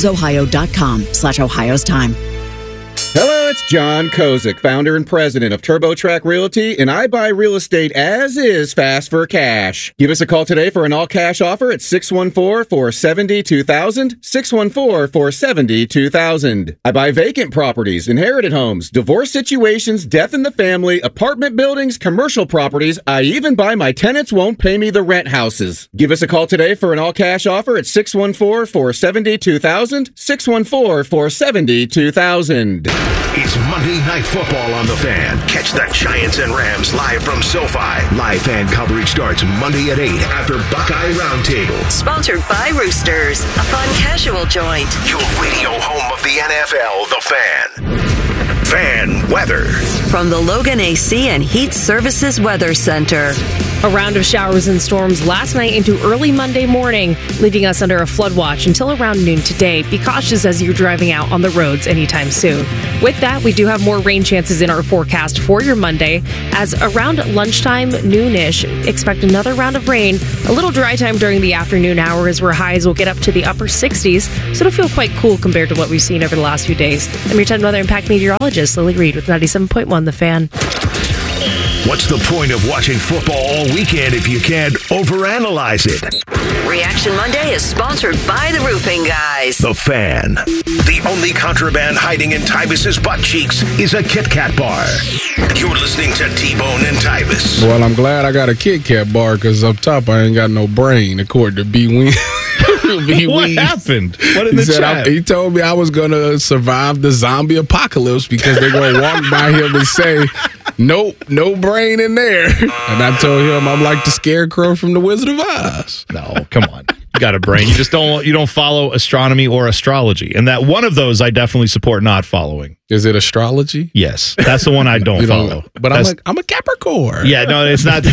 jobsohio.com/Ohio's time. Hello, it's John Kozik, founder and president of TurboTrack Realty, and I buy real estate as is fast for cash. Give us a call today for an all-cash offer at 614-470-2000, 614-470-2000. I buy vacant properties, inherited homes, divorce situations, death in the family, apartment buildings, commercial properties. I even buy my tenants won't pay me the rent houses. Give us a call today for an all-cash offer at 614-470-2000, 614-470-2000. It's Monday Night Football on The Fan. Catch the Giants and Rams live from SoFi. Live fan coverage starts Monday at 8 after Buckeye Roundtable. Sponsored by Roosters, a fun casual joint. Your radio home of the NFL, The Fan. Fan weather. From the Logan AC and Heat Services Weather Center. A round of showers and storms last night into early Monday morning, leaving us under a flood watch until around noon today. Be cautious as you're driving out on the roads anytime soon. With that, we do have more rain chances in our forecast for your Monday. As around lunchtime, noonish, expect another round of rain. A little dry time during the afternoon hours where highs will get up to the upper 60s, so it'll feel quite cool compared to what we've seen over the last few days. I'm your 10 Weather Impact meteorologist, Lily Reed with 97.1 The Fan. What's the point of watching football all weekend if you can't overanalyze it? Reaction Monday is sponsored by the Roofing Guys. The Fan. The only contraband hiding in Tyvis's butt cheeks is a Kit Kat bar. You're listening to T-Bone and Tyvis. Well, I'm glad I got a Kit Kat bar because up top I ain't got no brain, according to B-Wing. What happened? What in the chat? He told me I was going to survive the zombie apocalypse because they're going to walk by him and say, nope, no brain in there. And I told him I'm like the scarecrow from the Wizard of Oz. No, come on. You got a brain. You just don't follow astronomy or astrology. And that one of those I definitely support not following. Is it astrology? Yes. That's the one I don't follow. But I'm a Capricorn. Yeah, no, it's not.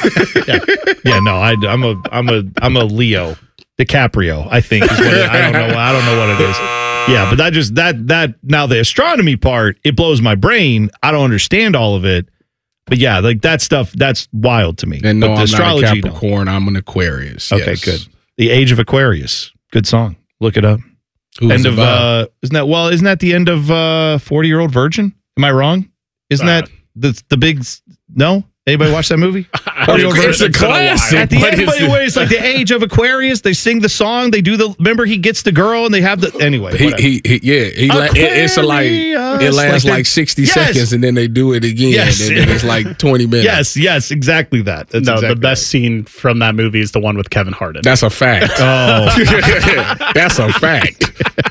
I'm a Leo. DiCaprio, I think is what I don't know what it is. Yeah, but that now the astronomy part, it blows my brain. I don't understand all of it. But yeah, like that stuff, that's wild to me. And no, but I'm not a Capricorn, I'm an Aquarius. Okay, yes. Good. The Age of Aquarius. Good song. Look it up. Isn't that the end of 40-Year-Old Virgin? Am I wrong? Isn't that the big no? Anybody watch that movie? It's a classic. At the end, it's like the Age of Aquarius. They sing the song. They do remember he gets the girl and they have the anyway. It lasts like 60 seconds and then they do it again. Yes. And then it's like 20 minutes. Yes, exactly that. That's the best scene from that movie is the one with Kevin Hart. That's a fact. Oh, that's a fact.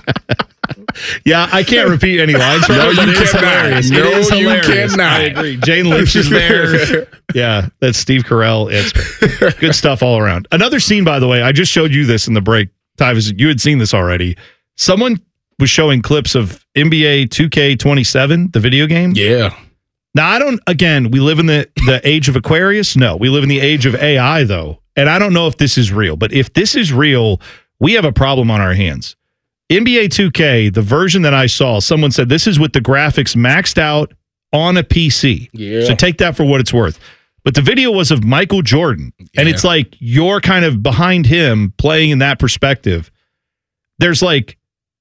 Yeah, I can't repeat any lines. No, you cannot. No, you cannot. I agree. Jane Lynch is there. Yeah, that's Steve Carell. It's great. Good stuff all around. Another scene, by the way, I just showed you this in the break. Tyvis, you had seen this already. Someone was showing clips of NBA 2K27, the video game. Yeah. Now, we live in the age of Aquarius. No, we live in the age of AI, though. And I don't know if this is real, but if this is real, we have a problem on our hands. NBA 2K, the version that I saw, someone said this is with the graphics maxed out on a PC. Yeah. So take that for what it's worth. But the video was of Michael Jordan, and it's like you're kind of behind him playing in that perspective. There's like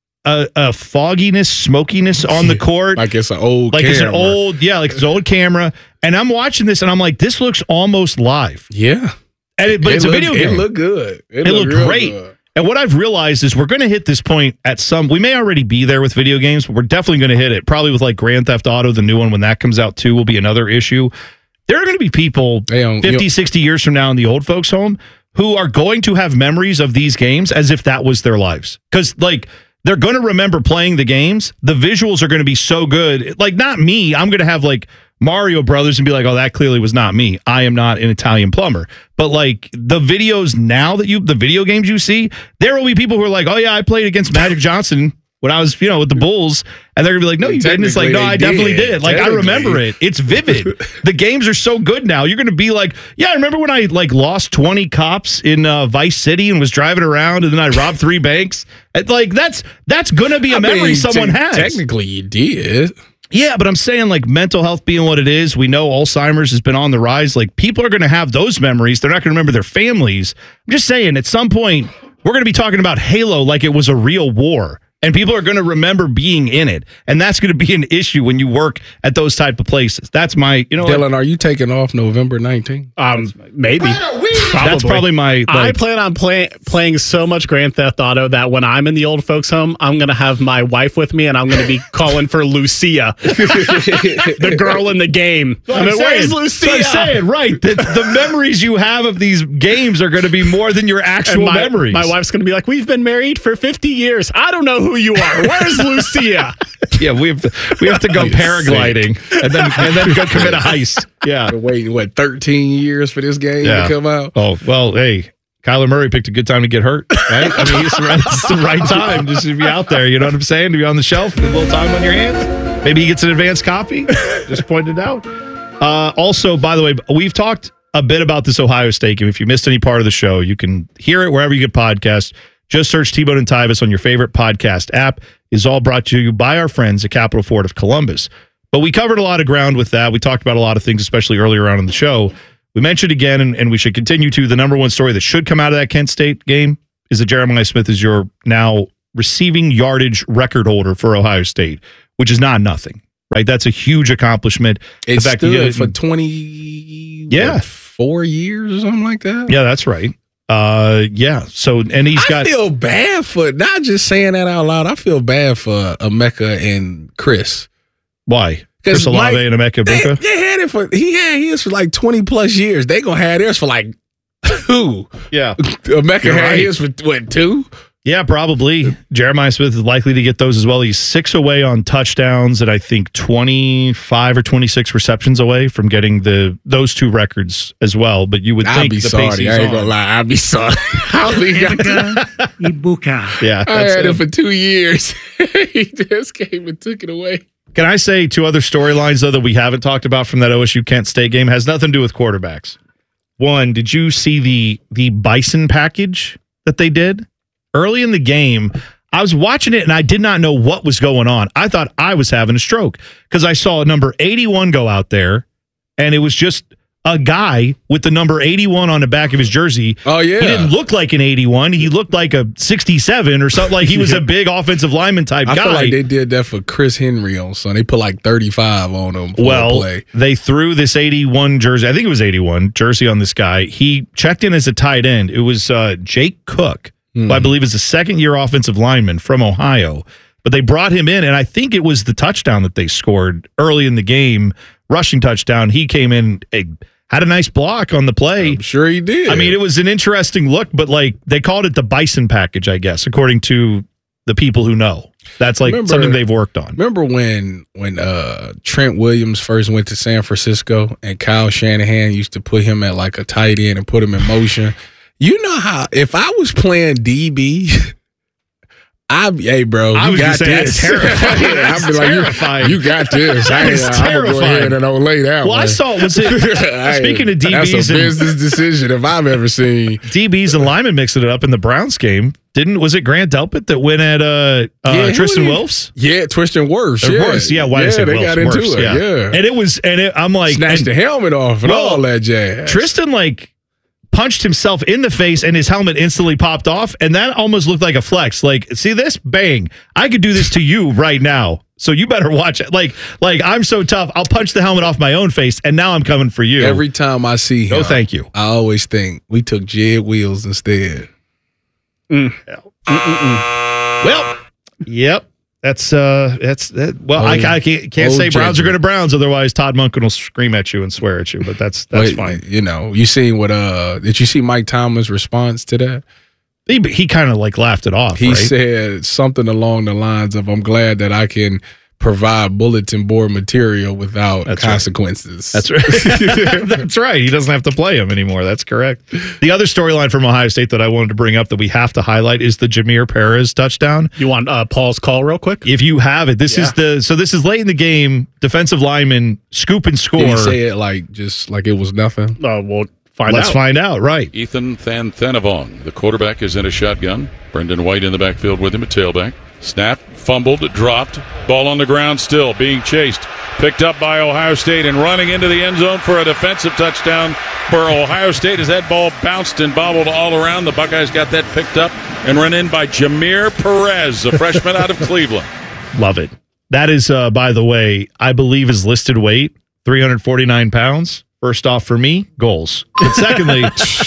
a fogginess, smokiness on the court. Like it's an old camera. It's an old camera. And I'm watching this, and I'm like, this looks almost live. Yeah. But it's a video game. It looked good. It looked great. Good. And what I've realized is we're going to hit this point we may already be there with video games, but we're definitely going to hit it. Probably with like Grand Theft Auto, the new one, when that comes out too, will be another issue. There are going to be people 50, 60 years from now in the old folks' home who are going to have memories of these games as if that was their lives. Because like they're going to remember playing the games. The visuals are going to be so good. Like not me. I'm going to have like Mario Brothers and be like, oh, that clearly was not me. I am not an Italian plumber. But like the videos now the video games you see, there will be people who are like, oh yeah, I played against Magic Johnson when I was, with the Bulls. And they're gonna be like, no, you didn't. It's like, no, I definitely did. Like, I remember it. It's vivid. The games are so good now. You're gonna be like, yeah, I remember when I like lost 20 cops in Vice City and was driving around and then I robbed 3 banks. Like that's gonna be a memory someone has. Technically you did. Yeah, but I'm saying like mental health being what it is, we know Alzheimer's has been on the rise. Like people are going to have those memories. They're not going to remember their families. I'm just saying at some point we're going to be talking about Halo like it was a real war. And people are going to remember being in it. And that's going to be an issue when you work at those type of places. That's my, Dylan, are you taking off November 19th? Maybe. That's probably my. I plan on playing so much Grand Theft Auto that when I'm in the old folks' home, I'm going to have my wife with me, and I'm going to be calling for Lucia, the girl in the game. Where's Lucia? I'm saying, right. The memories you have of these games are going to be more than your actual memories. My wife's going to be like, we've been married for 50 years. I don't know who you are. Where's Lucia? Yeah, we have to go paragliding and then go commit a heist. Yeah. We're waiting, 13 years for this game to come out? Oh, well, hey, Kyler Murray picked a good time to get hurt, right? I mean, it's the right time just to be out there, you know what I'm saying? To be on the shelf with a little time on your hands. Maybe he gets an advanced copy. Just pointed out. Also, by the way, we've talked a bit about this Ohio State game. If you missed any part of the show, you can hear it wherever you get podcasts. Just search T-Bone and Tyvis on your favorite podcast app. It's all brought to you by our friends at Capital Ford of Columbus. But we covered a lot of ground with that. We talked about a lot of things, especially earlier on in the show. We mentioned again, and we should continue to, the number one story that should come out of that Kent State game is that Jeremiah Smith is your now receiving yardage record holder for Ohio State, which is not nothing, right? That's a huge accomplishment. It stood for 4 years or something like that? Yeah, that's right. So, and he's got. I feel bad for, not just saying that out loud, I feel bad for Emeka and Chris. Why? Chris Olave and Emeka Egbuka? They had it for, he had his for like 20 plus years. They gonna have theirs for like 2. Yeah. Emeka had his for what, 2? Yeah, probably. Jeremiah Smith is likely to get those as well. He's 6 away on touchdowns and I think 25 or 26 receptions away from getting those 2 records as well. But you would think the pace I ain't gonna lie. I'd be sorry. Ibuka. Yeah. I had it for 2 years. He just came and took it away. Can I say 2 other storylines, though, that we haven't talked about from that OSU Kent State game? Has nothing to do with quarterbacks. One, did you see the Bison package that they did? Early in the game, I was watching it and I did not know what was going on. I thought I was having a stroke because I saw number 81 go out there and it was just a guy with the number 81 on the back of his jersey. Oh, yeah. He didn't look like an 81. He looked like a 67 or something. Like he was a big offensive lineman type guy. I feel like they did that for Chris Henry on Sunday. They put like 35 on him for the play. They threw this 81 jersey. I think it was 81 jersey on this guy. He checked in as a tight end. It was Jake Cook, who I believe is a second-year offensive lineman from Ohio. But they brought him in, and I think it was the touchdown that they scored early in the game, rushing touchdown. He came in, had a nice block on the play. I'm sure he did. I mean, it was an interesting look, but like they called it the Bison package, I guess, according to the people who know. That's like something they've worked on. Remember when Trent Williams first went to San Francisco and Kyle Shanahan used to put him at like a tight end and put him in motion? You know how, if I was playing DB, hey, bro, you got this. Terrifying. I'd be like, you got this. I'm going to go ahead and I'll lay that one. I saw, speaking of DBs. That's a business decision if I've ever seen. DBs and linemen mixing it up in the Browns game. Was it Grant Delpit that went at Tristan Wirfs? Yeah, Tristan Wirfs. Yeah, Wirfs. Yeah, why did I say they Wirfs? got into Wirfs, it. Yeah. And I'm like, snatched the helmet off and all that jazz. Tristan punched himself in the face and his helmet instantly popped off, and that almost looked like a flex. Like, see this? Bang. I could do this to you right now. So you better watch it. Like I'm so tough, I'll punch the helmet off my own face, and now I'm coming for you. Every time I see him, thank you. I always think we took Jed Wheels instead. Well, yep. That's that. Well, I can't say Browns are going to Browns, otherwise Todd Monken will scream at you and swear at you. But that's fine. You know, you seen what? Did you see Mike Tomlin's response to that? He kind of laughed it off. He said something along the lines of, "I'm glad that I can provide bulletin board material without consequences." Right. That's right. That's right. He doesn't have to play him anymore. That's correct. The other storyline from Ohio State that I wanted to bring up that we have to highlight is the Jameer Perez touchdown. You want Paul's call real quick? If you have it, this is late in the game. Defensive lineman scoop and score. Did he say it just like it was nothing? Let's find out. Right. Ethan Thanavong, the quarterback, is in a shotgun. Brendan White in the backfield with him at tailback. Snap, fumbled, dropped. Ball on the ground still, being chased. Picked up by Ohio State and running into the end zone for a defensive touchdown for Ohio State as that ball bounced and bobbled all around. The Buckeyes got that picked up and run in by Jameer Perez, a freshman out of Cleveland. Love it. That is, by the way, I believe his listed weight, 349 pounds. First off, for me, goals. But secondly,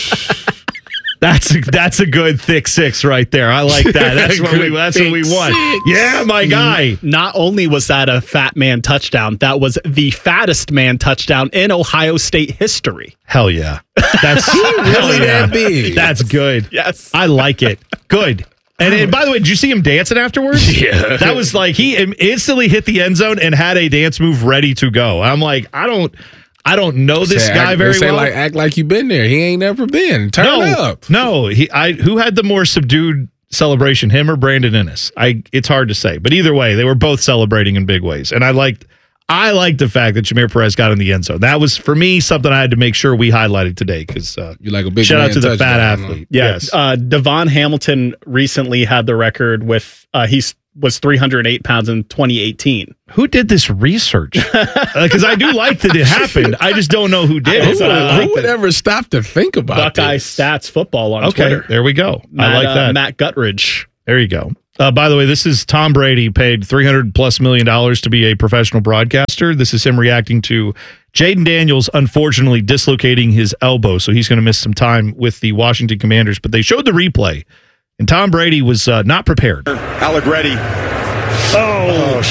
that's a good thick 6 right there. I like that. That's what we want. 6. Yeah, my guy. Not only was that a fat man touchdown, that was the fattest man touchdown in Ohio State history. Hell yeah. That's really that big. That's good. Yes. I like it. Good. And by the way, did you see him dancing afterwards? Yeah. That was like he instantly hit the end zone and had a dance move ready to go. I'm like, I don't know this guy very well. Act like you've been there. He ain't never been. Turn up. No, who had the more subdued celebration, him or Brandon Innes? It's hard to say, but either way, they were both celebrating in big ways. And I liked the fact that Jameer Perez got in the end zone. That was for me something I had to make sure we highlighted today because you like a big shout out to the fat athlete. Yeah, yes. Devon Hamilton recently had the record with he was 308 pounds in 2018. Who did this research? Because I do like that it happened. I just don't know who did it. Who would ever stop to think about Buckeye this? Stats Football on Twitter. There we go. I like that. Matt Guttridge. There you go. By the way, this is Tom Brady paid $300+ million to be a professional broadcaster. This is him reacting to Jaden Daniels unfortunately dislocating his elbow, so he's going to miss some time with the Washington Commanders. But they showed the replay, and Tom Brady was not prepared. Allegretti. Oh,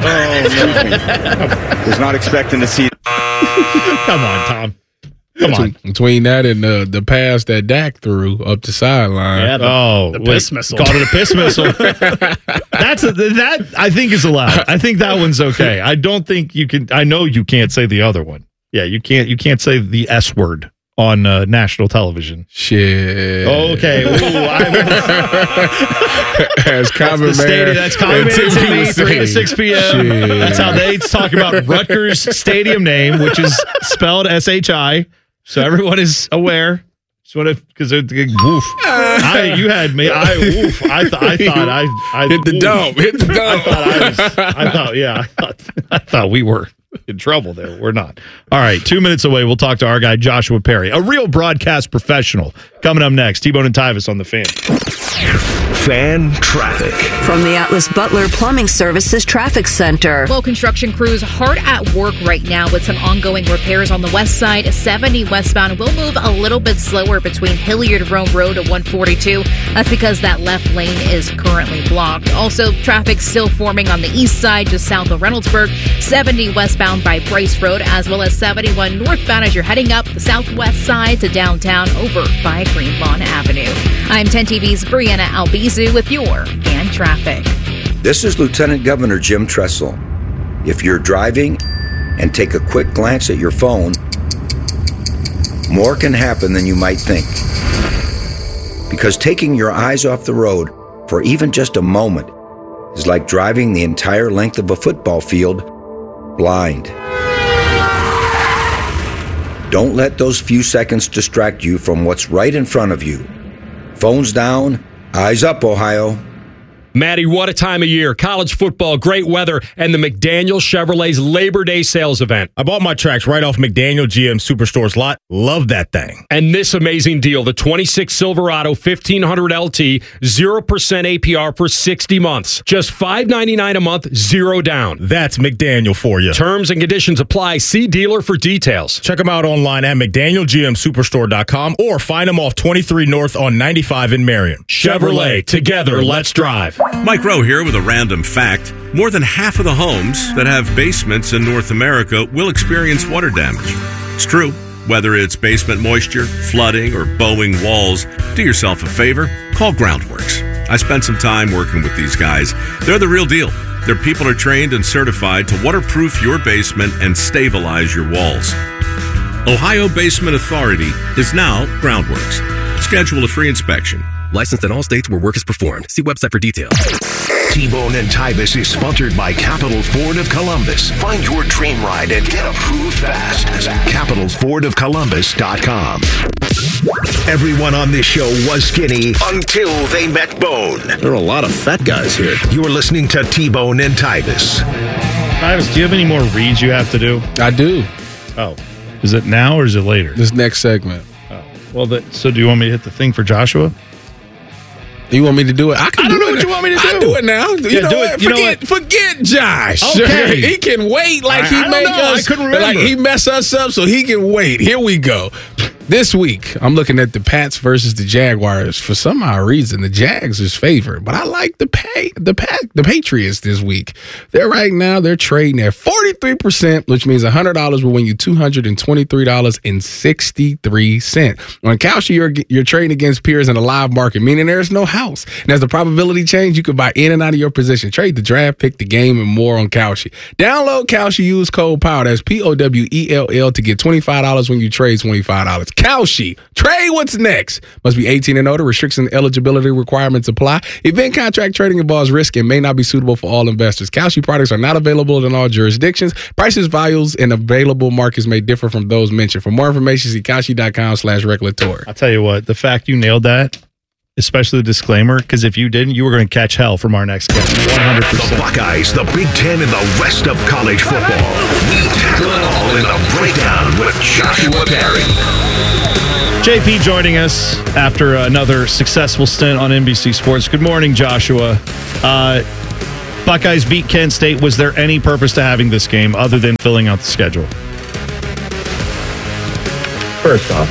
no. Was not expecting to see. Come on, Tom. Come on. Between that and the pass that Dak threw up the sideline. Yeah, the piss missile. Called it a piss missile. That I think is allowed. I think that one's okay. I don't think you can. I know you can't say the other one. Yeah, you can't say the S word on national television. Shit. Okay. As common man. That's common man TV, 3 to 6 p.m. Shit. That's how they talk about Rutgers stadium name, which is spelled SHI. So everyone is aware. Sort of because you had me. I thought I hit the dome. Hit the dome. I thought we were in trouble there. We're not. All right, 2 minutes away. We'll talk to our guy Joshua Perry, a real broadcast professional. Coming up next, T-Bone and Tyvis on the Fan. Fan traffic from the Atlas Butler Plumbing Services Traffic Center. Well, construction crews hard at work right now with some ongoing repairs on the west side. 70 westbound will move a little bit slower between Hilliard Rome Road and 142. That's because that left lane is currently blocked. Also, traffic still forming on the east side just south of Reynoldsburg. 70 westbound by Bryce Road, as well as 71 northbound as you're heading up the southwest side to downtown over by Greenlawn Avenue. I'm 10 TV's Brianna Albizu with your Fan Traffic. This is Lieutenant Governor Jim Tressel. If you're driving and take a quick glance at your phone, more can happen than you might think. Because taking your eyes off the road for even just a moment is like driving the entire length of a football field blind. Don't let those few seconds distract you from what's right in front of you. Phones down, eyes up, Ohio. Maddie, what a time of year. College football, great weather, and the McDaniel Chevrolet's Labor Day sales event. I bought my tracks right off McDaniel GM Superstore's lot. Love that thing. And this amazing deal, the 26 Silverado 1500 LT, 0% APR for 60 months. Just $599 a month, zero down. That's McDaniel for you. Terms and conditions apply. See dealer for details. Check them out online at McDanielGMSuperstore.com or find them off 23 North on 95 in Marion. Chevrolet, together, let's drive. Mike Rowe here with a random fact. More than half of the homes that have basements in North America will experience water damage. It's true. Whether it's basement moisture, flooding, or bowing walls, do yourself a favor. Call Groundworks. I spent some time working with these guys. They're the real deal. Their people are trained and certified to waterproof your basement and stabilize your walls. Ohio Basement Authority is now Groundworks. Schedule a free inspection. Licensed in all states where work is performed. See website for details. T-Bone and Tyvis is sponsored by Capital Ford of Columbus. Find your dream ride and get approved fast at CapitalFordOfColumbus.com. Everyone on this show was skinny until they met Bone. There are a lot of fat guys here. You're listening to T-Bone and Tyvis. Tyvis, do you have any more reads you have to do? I do. Oh. Is it now or is it later? This next segment. Oh. Well, so do you want me to hit the thing for Joshua? You want me to do it? I don't know what you want me to do. I'll do it now. You know what? Forget Josh. Okay. He can wait like he made us. I couldn't remember. Like he messed us up, so he can wait. Here we go. This week, I'm looking at the Pats versus the Jaguars. For some odd reason, the Jags is favored, but I like the Patriots this week. They're trading at 43%, which means $100 will win you $223.63. On Kalshi, you're trading against peers in a live market, meaning there's no house. And as the probability change, you can buy in and out of your position. Trade the draft, pick the game, and more on Kalshi. Download Kalshi, use code POWER, that's POWELL, to get $25 when you trade $25. Kalshi. Trade what's next. Must be 18 and older. Restrictions and eligibility requirements apply. Event contract trading involves risk and may not be suitable for all investors. Kalshi products are not available in all jurisdictions. Prices, values, and available markets may differ from those mentioned. For more information, see Kalshi.com/regulatory. I'll tell you what, the fact you nailed that, especially the disclaimer, because if you didn't, you were going to catch hell from our next guest. 100%. The Buckeyes, the Big Ten, and the rest of college football. We tackle it all in a breakdown with Joshua Perry. JP joining us after another successful stint on NBC Sports. Good morning, Joshua. Buckeyes beat Kent State. Was there any purpose to having this game other than filling out the schedule? First off,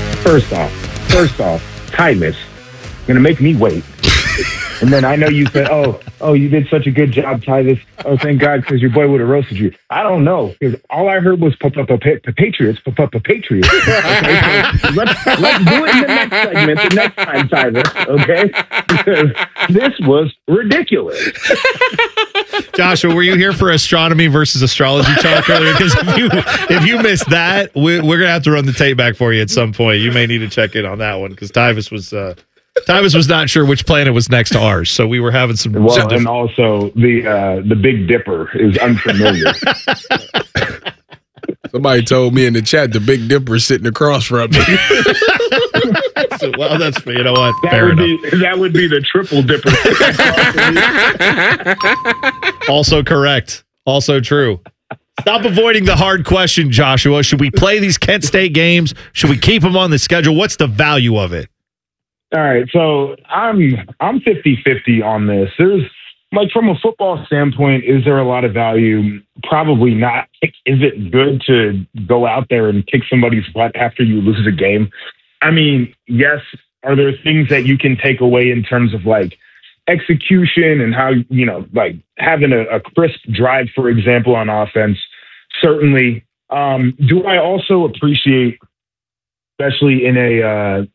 Tyvis going to make me wait. And then I know you said, oh, you did such a good job, Tyvis. Oh, thank God, because your boy would have roasted you. I don't know, because all I heard was Patriots. Okay, so let's do it in the next segment, the next time, Tyvis, okay? Because this was ridiculous. Joshua, were you here for astronomy versus astrology talk earlier? Because if you missed that, we're going to have to run the tape back for you at some point. You may need to check in on that one, because Tyvis was not sure which planet was next to ours, so we were having some. Well, and also the Big Dipper is unfamiliar. Somebody told me in the chat the Big Dipper is sitting across from me. Well, that's, you know what? That would be the Triple Dipper. Also correct. Also true. Stop avoiding the hard question, Joshua. Should we play these Kent State games? Should we keep them on the schedule? What's the value of it? All right, so I'm 50-50 on this. There's, like, from a football standpoint, is there a lot of value? Probably not. Is it good to go out there and kick somebody's butt after you lose a game? I mean, yes. Are there things that you can take away in terms of, like, execution and how, you know, like having a crisp drive, for example, on offense? Certainly. Do I also appreciate, especially in an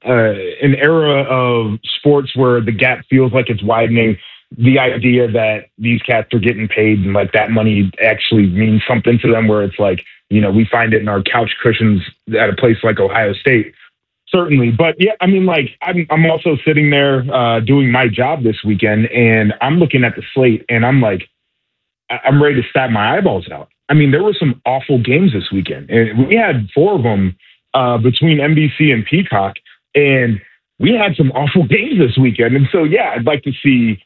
era of sports where the gap feels like it's widening, the idea that these cats are getting paid and like that money actually means something to them, where it's like, you know, we find it in our couch cushions at a place like Ohio State. Certainly. But yeah, I mean, like I'm also sitting there doing my job this weekend, and I'm looking at the slate and I'm like, I'm ready to stab my eyeballs out. I mean, there were some awful games this weekend, and we had 4 of them between NBC and Peacock, and we had some awful games this weekend. And so, yeah, I'd like to see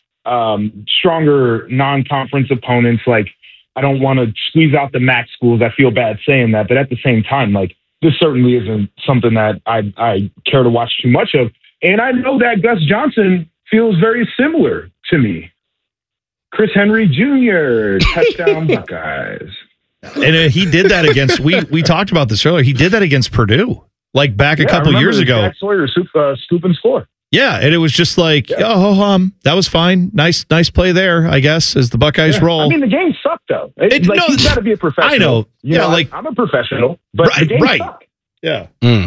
stronger non-conference opponents. Like, I don't want to squeeze out the MAC schools. I feel bad saying that, but at the same time, like, this certainly isn't something that I care to watch too much of. And I know that Gus Johnson feels very similar to me. Chris Henry Jr., touchdown Buckeyes. And he did that against, we talked about this earlier, he did that against Purdue, like back a couple years ago. Jack Sawyer scoop and score. Yeah, and it was just like, that was fine. Nice play there, I guess, as the Buckeyes roll. I mean, the game sucked, though. He's got to be a professional. I know. You know, like, I'm a professional, but the game sucked. Yeah.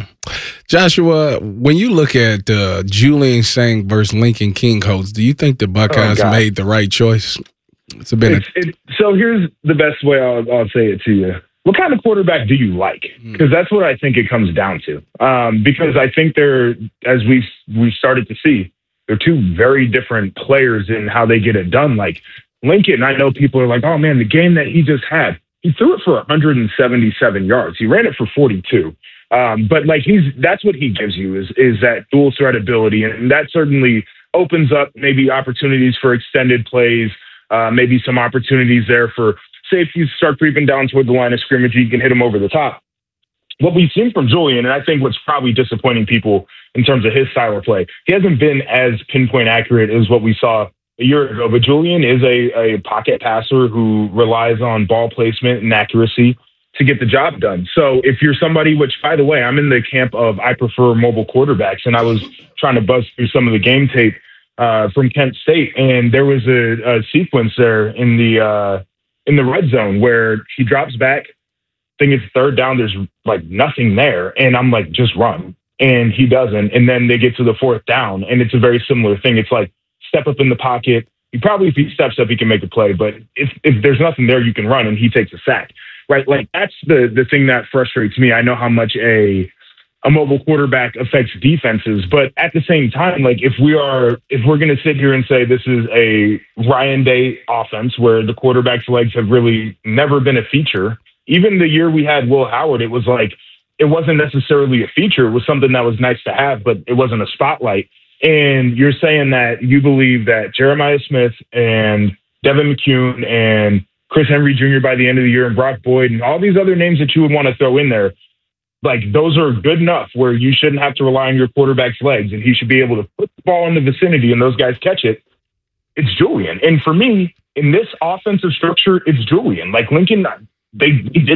Joshua, when you look at Julian Sang versus Lincoln King Colts, do you think the Buckeyes made the right choice? So here's the best way I'll say it to you. What kind of quarterback do you like? Because that's what I think it comes down to. Because I think they're, as we've started to see, they're 2 very different players in how they get it done. Like Lincoln, I know people are like, oh man, the game that he just had, he threw it for 177 yards. He ran it for 42. But like that's what he gives you is that dual threat ability. And that certainly opens up maybe opportunities for extended plays, maybe some opportunities there for safeties start creeping down toward the line of scrimmage. You can hit them over the top. what we've seen from Julian, and I think what's probably disappointing people in terms of his style of play, he hasn't been as pinpoint accurate as what we saw a year ago. But Julian is a pocket passer who relies on ball placement and accuracy to get the job done. So if you're somebody, which, by the way, I'm in the camp of I prefer mobile quarterbacks, and I was trying to buzz through some of the game tape from Kent State, and there was a sequence there in the red zone where he drops back. I think it's third down. There's like nothing there. And I'm like, just run. And he doesn't. And then they get to the fourth down. And it's a very similar thing. It's like step up in the pocket. If he steps up, he can make a play. But if there's nothing there, you can run and he takes a sack. Right? Like that's the thing that frustrates me. I know how much a mobile quarterback affects defenses. But at the same time, like if we're going to sit here and say this is a Ryan Day offense where the quarterback's legs have really never been a feature. Even the year we had Will Howard, it was like, it wasn't necessarily a feature. It was something that was nice to have, but it wasn't a spotlight. And you're saying that you believe that Jeremiah Smith and Devin McCune and Chris Henry Jr. by the end of the year and Brock Boyd and all these other names that you would want to throw in there, like those are good enough where you shouldn't have to rely on your quarterback's legs and he should be able to put the ball in the vicinity and those guys catch it. It's Julian. And for me, in this offensive structure, it's Julian. Like Lincoln, he did